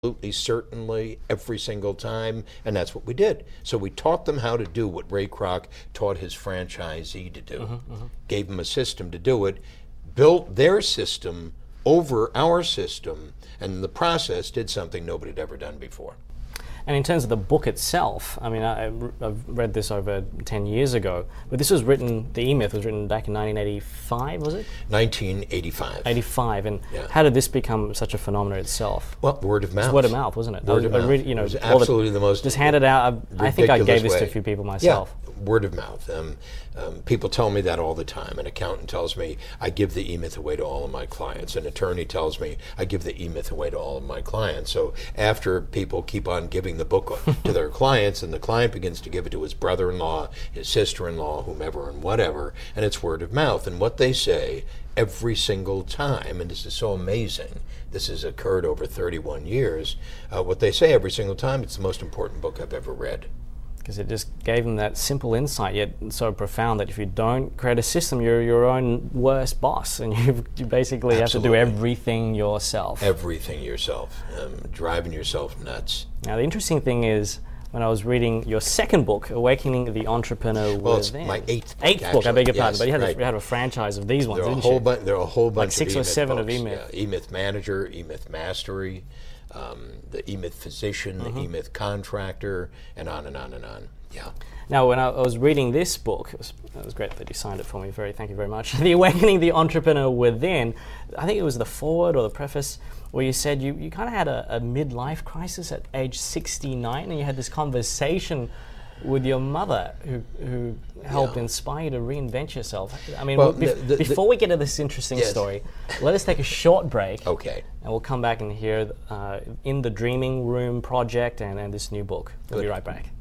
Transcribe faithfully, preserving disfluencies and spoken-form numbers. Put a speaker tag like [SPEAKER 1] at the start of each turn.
[SPEAKER 1] Absolutely, certainly, every single time, and that's what we did. So we taught them how to do what Ray Kroc taught his franchisee to do. Mm-hmm, mm-hmm. Gave them a system to do it, built their system over our system, and in the process did something nobody had ever done before.
[SPEAKER 2] And in terms of the book itself, I mean, I, I've read this over ten years ago, but this was written, the E-Myth was written back in nineteen eighty-five, was it?
[SPEAKER 1] nineteen eighty-five.
[SPEAKER 2] eighty-five, and
[SPEAKER 1] yeah.
[SPEAKER 2] How did this become such a phenomenon itself?
[SPEAKER 1] Well, word of mouth.
[SPEAKER 2] It's word of mouth, wasn't it?
[SPEAKER 1] Word
[SPEAKER 2] I,
[SPEAKER 1] of
[SPEAKER 2] I
[SPEAKER 1] mouth.
[SPEAKER 2] Read, you know,
[SPEAKER 1] it was absolutely the, the most
[SPEAKER 2] just handed out. I, I think I gave this
[SPEAKER 1] way.
[SPEAKER 2] to a few people myself.
[SPEAKER 1] Yeah, word of mouth. Um, um, people tell me that all the time. An accountant tells me I give the E-Myth away to all of my clients. An attorney tells me I give the E-Myth away to all of my clients. So after people keep on giving the book to their clients, and the client begins to give it to his brother-in-law, his sister-in-law, whomever and whatever, and it's word of mouth. And what they say every single time, and this is so amazing, this has occurred over thirty-one years, uh, what they say every single time, it's the most important book I've ever read.
[SPEAKER 2] Because it just gave them that simple insight, yet so profound, that if you don't create a system, you're your own worst boss, and you, you basically
[SPEAKER 1] Absolutely.
[SPEAKER 2] have to do everything yourself.
[SPEAKER 1] Everything yourself, um, driving yourself nuts.
[SPEAKER 2] Now, the interesting thing is, when I was reading your second book, Awakening the Entrepreneur
[SPEAKER 1] Well, it's
[SPEAKER 2] Within.
[SPEAKER 1] my eighth book,
[SPEAKER 2] Eighth book,
[SPEAKER 1] actually.
[SPEAKER 2] I beg your
[SPEAKER 1] Yes,
[SPEAKER 2] pardon, but you had,
[SPEAKER 1] right.
[SPEAKER 2] a, you had a franchise of these ones,
[SPEAKER 1] There are a
[SPEAKER 2] didn't
[SPEAKER 1] whole
[SPEAKER 2] you?
[SPEAKER 1] bunch. There are a whole bunch
[SPEAKER 2] Like six
[SPEAKER 1] of
[SPEAKER 2] or seven
[SPEAKER 1] books.
[SPEAKER 2] of E-Myth.
[SPEAKER 1] Yeah, E-Myth Manager, E-Myth Mastery, um, the E-Myth Physician,
[SPEAKER 2] Mm-hmm.
[SPEAKER 1] the E-Myth Contractor, and on and on and on. Yeah.
[SPEAKER 2] Now, when I, I was reading this book, it was, it was great that you signed it for me. Very, thank you very much. The Awakening the Entrepreneur Within. I think it was the foreword or the preface where you said you, you kind of had a, a midlife crisis at age sixty-nine, and you had this conversation with your mother, who who helped
[SPEAKER 1] Yeah.
[SPEAKER 2] inspire you to reinvent yourself. I mean,
[SPEAKER 1] Well,
[SPEAKER 2] bef-
[SPEAKER 1] the- the-
[SPEAKER 2] before we get to this interesting
[SPEAKER 1] Yes.
[SPEAKER 2] story, let us take a short break.
[SPEAKER 1] Okay.
[SPEAKER 2] And we'll come back and hear uh, In the Dreaming Room project and, and this new book. We'll
[SPEAKER 1] Good.
[SPEAKER 2] be right back.